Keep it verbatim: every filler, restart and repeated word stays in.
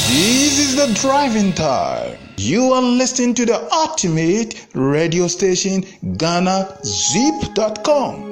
This is the driving time. You are listening to the ultimate radio station, Ghana Zip dot com.